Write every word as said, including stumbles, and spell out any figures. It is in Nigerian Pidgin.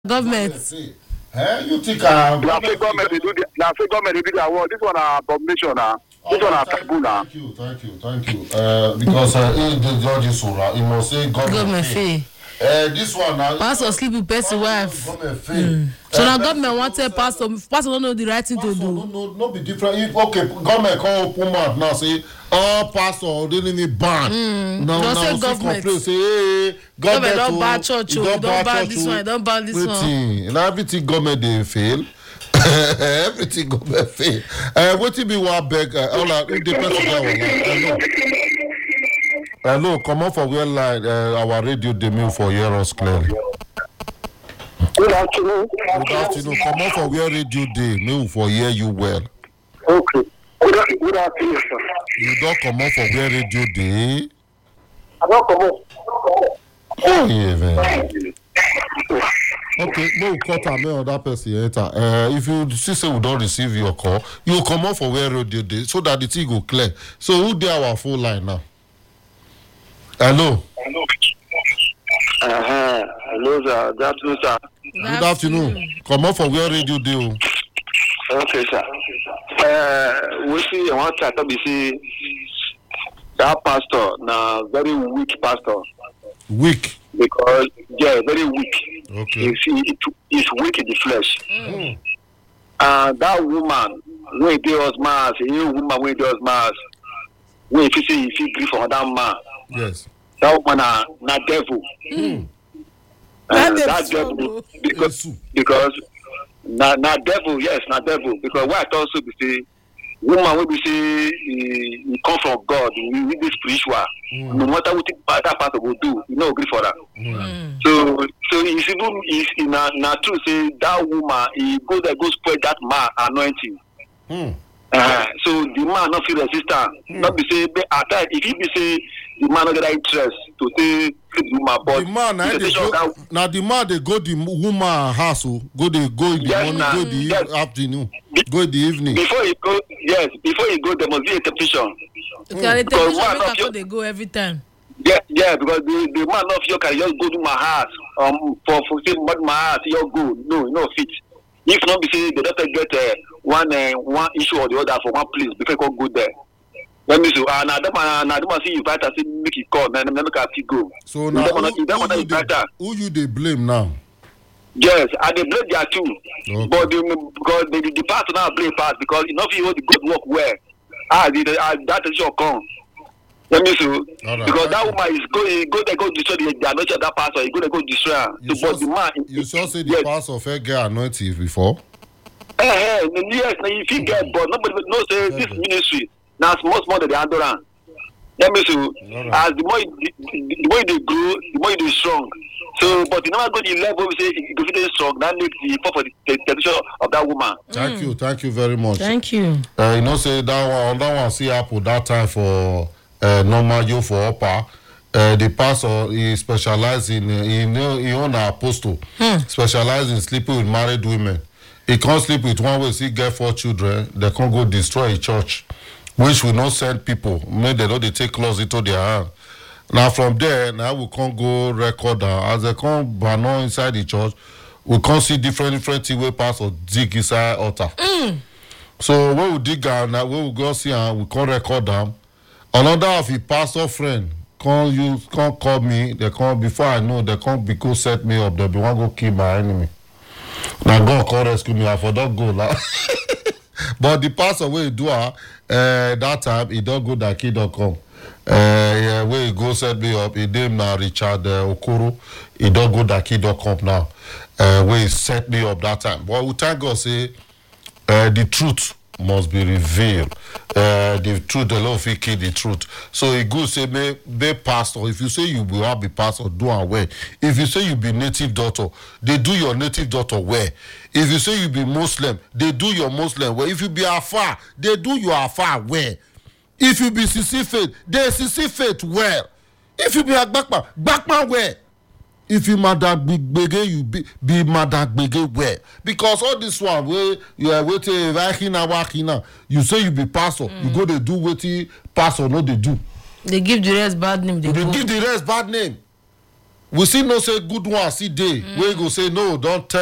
government. Eh, you think uh, na say government dey do na say government dey do their work. This one na abomination na. This one na taboo na. Thank you, thank you, thank you. Uh, because uh, if the judge is so, he must say government, Government fee. Uh, this one now. Pastor sleep with person wife. Government fee. Mm. So now government want tell pastor, pastor don't know the right thing to do. No, no, no, be different. If, okay, government come open mouth now say, oh, pastor, they need me ban. Mm. Now, Don't now, say see government. complain, say, hey, Government don't oh, ban church, oh, don't don't ban church, this oh. one, don't ban this one. Everything, and everything government they fail. Everything government fail. Uh, what if you want beg? Uh, all right, if the person there was like, hello, hello, come on for real line. Uh, our radio demo for hear us clearly. Good afternoon. Good afternoon. Come on for real radio day. Me for hear you well. Okay. Good, good afternoon, sir. You don't come on for real radio day. I don't come on. Oh, yeah, man. Okay, no cut am on that person enter. Uh, if you see say we don't receive your call, you come on for where radio day so that the thing go clear. So who dey our phone line now? Hello. Uh-huh. Hello, sir. Good afternoon, sir. Good afternoon. Come on for where radio day. Okay, sir. Uh, we see one chat to be see that pastor na very weak pastor. Weak. Because yeah, very weak. Okay. You see, it is weak in the flesh. Mm. And that woman, when it does mass, a new woman when it does mass, when if you see if you grieve for that man, Yes. that woman na na devil. Mm. And That that devil. devil because Yes. because na na devil, yes, na devil. Because why I also be say woman will be say he, he come from God, he really spiritual. Mm. No matter what that pastor will do, you know, agree for that. Mm. So, so it's even is in a na true say that woman he go there go spread that man anointing. Mm. Uh, so the man not feel resistant. Mm. Not be say be at that if he be say the man not get that interest to say keep the woman, but The man now they go, now the man they go the woman house, oh, go they go in the Yes, morning, nah. go the Yes. afternoon, Be- go in the evening. before he go, yes, before he go, there must be a temptation. Okay, the Because television one make of am you- they go every time. Yeah, yeah, because the, the man of you can just go to my house um for for say but my house you go no no fit. If not be say the doctor get uh, one uh, one issue or the other for one place before you can go there. Let me see. Ah, now that man, now that man see invite us, say make it call, then make us go. So If now that man who, not- if that man not who, you invite they, her, who you they blame now? yes, and they blame their two. Okay. But the, because the, the, the pastor now blame part because enough you hold the good work well. Ah, the, the, ah that is your come. Let me see. Alright, Because that thank woman is go he go there go destroy the, the anointing of that pastor. He go there go destroy her. You So, but the sure, man, you sure say the yes, pastor fair get anointing before? eh, eh, yes, now if he get, but nobody knows say this Okay. ministry now small small that they handle am. Let me see. Alright. As the more you- the, the, the more you dey grow, the more you dey strong. So, but you never go the level we say you go fit dey strong. That makes the fall for the the temptation of that woman. Thank you, thank you very much. Thank you. Uh, you know, say that one, that one see happen that time for uh, normal you for upper. Uh, the pastor he specialize in uh, he know he own an apostle, Hmm. specialize in sleeping with married women. He can't sleep with one way. He get four children. They can't go destroy a church, which will not send people. Maybe they know they take claws into their hand. Now from there, now we can't go record her. As they come ban inside the church, we can't see different different things where pastor dig inside altar. So when we dig am now, when we go see am, we can't record them. Another of his pastor friend can't use, can't call me. They can't before I know they can't be go set me up. They be want go kill my enemy. Now God can't rescue me. I for don't go now. But the pastor where he do her, uh, that time he don't go that kid don't come. Uh, yeah, where he go set me up, he name now Richard uh, Okoro. He don't go that kid don't come now. Uh, where he set me up that time. But we thank God say uh, the truth must be revealed. Uh, the truth, the Lord will kill the truth. So it good say, may, may pastor, if you say you will have be pastor, do and well. If you say you be native daughter, they do your native daughter well. If you say you be Muslim, they do your Muslim well. If you be Afar, they do your Afar well. If you be Sisi faith, they Sisi faith well. If you be Agbakman, Gbakman well. If you Madagbege, you be, be Madagbege well. Because all this one, where you are waiting, Vakina, Wakina, you say you be pastor, mm. you go to do what pastor, no, they do. They give the rest bad name. They, They go. give the rest bad name. we still know say good one still dey wey go say no don tell